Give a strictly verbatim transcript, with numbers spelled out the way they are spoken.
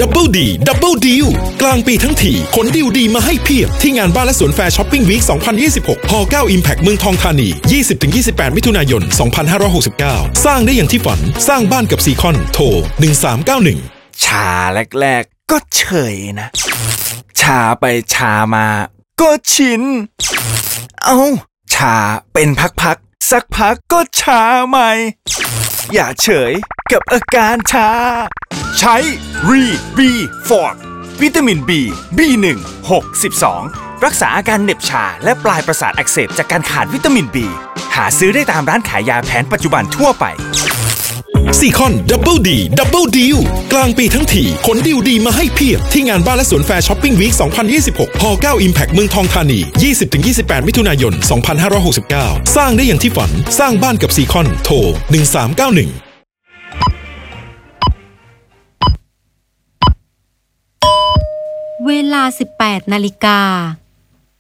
ดับเบิลดีดับเบิลดีลกลางปีทั้งทีขนดีลดีมาให้เพียบที่งานบ้านและสวนแฟร์ช้อปปิ้งวีค สองพันยี่สิบหก ฮ เก้า Impact เมืองทองธานี ยี่สิบถึงยี่สิบแปด มิถุนายน สองพันห้าร้อยหกสิบเก้า สร้างได้อย่างที่ฝันสร้างบ้านกับซีคอนโทรหนึ่งสามเก้าหนึ่งชาแรกๆก็เฉยนะชาไปชามาก็ชินเอาชาเป็นพักๆสักพักก็ชาใหม่อย่าเฉยกับอาการชาใช้รีบีฟอร์ดวิตามิน B บี หนึ่ง หก สิบสองรักษาอาการเหน็บชาและปลายประสาทอักเสบจากการขาดวิตามิน B หาซื้อได้ตามร้านขายยาแผนปัจจุบันทั่วไปซีคอนดับเบิลดีดับเบิลดีลกลางปีทั้งทีขนดีลดีมาให้เพียบที่งานบ้านและสวนแฟร์ช้อปปิ้งวีค สองพันยี่สิบหก ฮ เก้า Impact เมืองทองธานี ยี่สิบถึงยี่สิบแปด มิถุนายน สองพันห้าร้อยหกสิบเก้า สร้างได้อย่างที่ฝันสร้างบ้านกับซีคอนโทรหนึ่งสามเก้าหนึ่งเวลา สิบแปดนาฬิกา